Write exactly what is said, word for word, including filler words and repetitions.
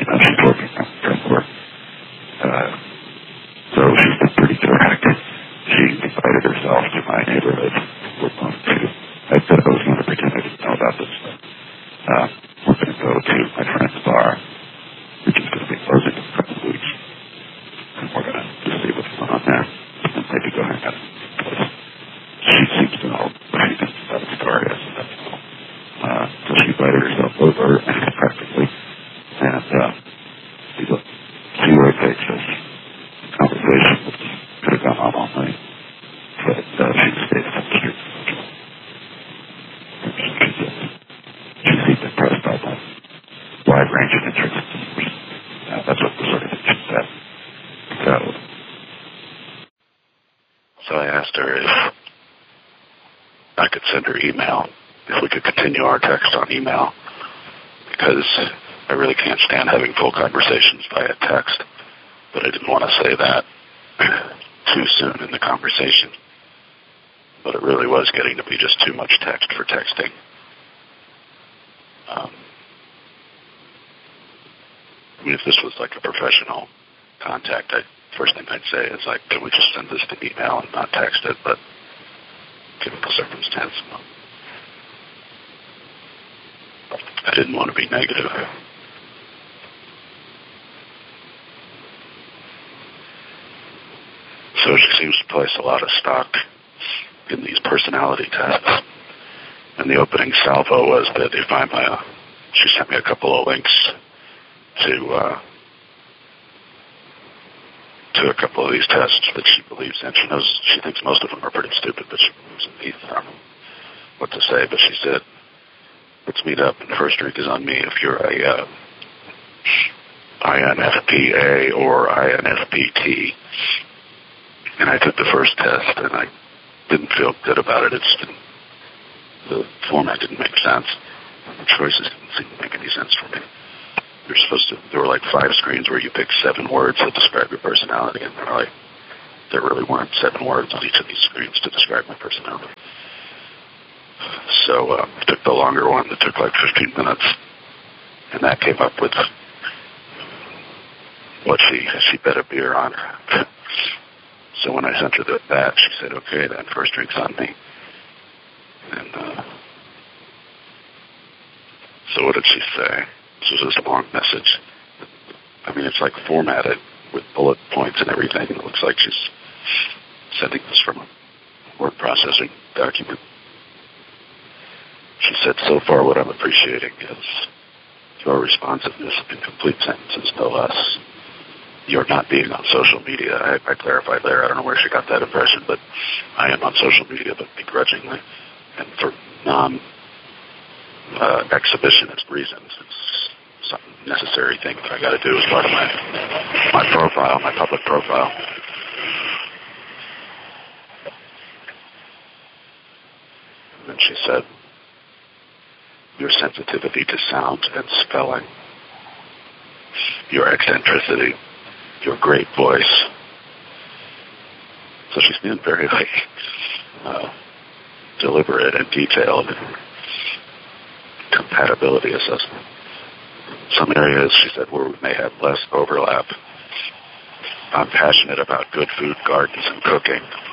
know, she's working from, from work. Uh, so she's been pretty direct. She invited herself to my neighborhood. We're going to, I said I was going to pretend I didn't know about this, but uh, we're going to go to my friend's bar, which is going to be closing in a couple of weeks. And we're going to just see what's going on there. And maybe go hang out at the place. She seems to know what she thinks about the story is. And that's all. Uh, so she invited herself over, practically. And uh, we look, see where it takes us. Conversation, which could have gone on all night. But uh, she stayed on the street. She just, she seemed impressed by the wide range of interests. Uh, that's what the sort of thing she said. So, so I asked her if I could send her email, if we could continue our text on email, because I really can't stand having full conversations via text. But I didn't want to say that too soon in the conversation. But it really was getting to be just too much text for texting. Um, I mean, if this was like a professional contact, I, first thing I'd say is like, can we just send this to email and not text it? But given the circumstance, no. I didn't want to be negative. So she seems to place a lot of stock in these personality tests. And the opening salvo was that if I'm a, she sent me a couple of links to uh, to a couple of these tests that she believes in. She knows, she thinks most of them are pretty stupid, but she believes in these. I don't know what to say, but she said, let's meet up, and the first drink is on me if you're a uh, I N F P A or I N F P T. And I took the first test, and I didn't feel good about it. It's been, the format didn't make sense. The choices didn't seem to make any sense for me. You're supposed to, there were like five screens where you pick seven words that describe your personality, and they're like, there really weren't seven words on each of these screens to describe my personality. So uh, I took the longer one that took like fifteen minutes, and that came up with what she, she bet a beer on her. So when I sent her that, she said, okay, then first drink's on me. And uh, so what did she say? This was just a long message. I mean, it's like formatted with bullet points and everything. It looks like she's sending this from a word processing document. She said, so far what I'm appreciating is your responsiveness in complete sentences, no less. You're not being on social media. I, I clarified there. I don't know where she got that impression, but I am on social media, but begrudgingly and for non-exhibitionist uh, reasons. It's some necessary thing that I got to do as part of my my profile, my public profile. And then she said, your sensitivity to sound and spelling, your eccentricity, your great voice. So she's been very like uh, deliberate and detailed in compatibility assessment. Some areas, she said, where we may have less overlap. I'm passionate about good food, gardens, and cooking.